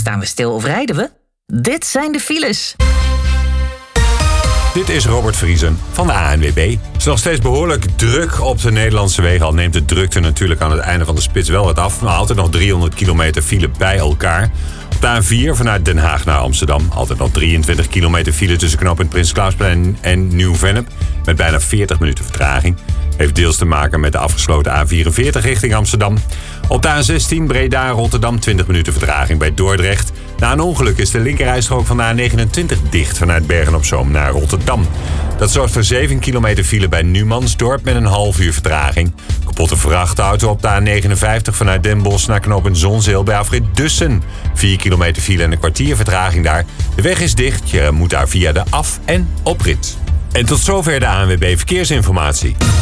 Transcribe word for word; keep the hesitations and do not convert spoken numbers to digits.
Staan we stil of rijden we? Dit zijn de files. Dit is Robert Vriesen van de A N W B. Het is nog steeds behoorlijk druk op de Nederlandse wegen. Al neemt de drukte natuurlijk aan het einde van de spits wel wat af. Maar altijd nog driehonderd kilometer file bij elkaar. Op de A vier vanuit Den Haag naar Amsterdam. Altijd nog drieëntwintig kilometer file tussen knooppunt Prins Klausplein en Nieuw-Vennep. Met bijna veertig minuten vertraging. Heeft deels te maken met de afgesloten A vierenveertig richting Amsterdam. Op de A zestien Breda-Rotterdam twintig minuten vertraging bij Dordrecht. Na een ongeluk is de linkerrijstrook van de A negenentwintig dicht vanuit Bergen-op-Zoom naar Rotterdam. Dat zorgt voor zeven kilometer file bij Numansdorp met een half uur vertraging. Kapotte vrachtauto op de A negenenvijftig vanuit Den Bosch naar knooppunt Zonzeel bij afrit Dussen. vier kilometer file en een kwartier vertraging daar. De weg is dicht, je moet daar via de af- en oprit. En tot zover de A N W B Verkeersinformatie.